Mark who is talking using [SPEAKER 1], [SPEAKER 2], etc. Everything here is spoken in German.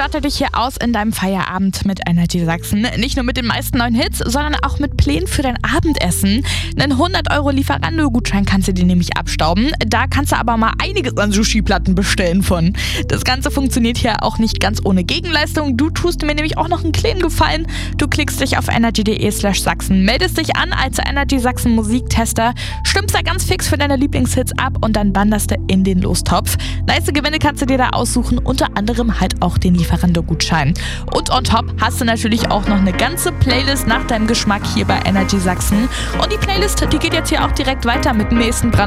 [SPEAKER 1] starte dich hier aus in deinem Feierabend mit Energy Sachsen. Nicht nur mit den meisten neuen Hits, sondern auch mit Plänen für dein Abendessen. Einen 100€ Lieferando-Gutschein kannst du dir nämlich abstauben. Da kannst du aber mal einiges an Sushi-Platten bestellen von. Das Ganze funktioniert hier auch nicht ganz ohne Gegenleistung. Du tust mir nämlich auch noch einen kleinen Gefallen. Du klickst dich auf energy.de/Sachsen, meldest dich an als Energy Sachsen Musiktester, stimmst da ganz fix für deine Lieblingshits ab und dann wanderst du in den Lostopf. Nice Gewinne kannst du dir da aussuchen, unter anderem halt auch den Lieferando-Gutschein. Und on top hast du natürlich auch noch eine ganze Playlist nach deinem Geschmack hier bei Energy Sachsen. Und die Playlist, die geht jetzt hier auch direkt weiter mit dem nächsten Brand.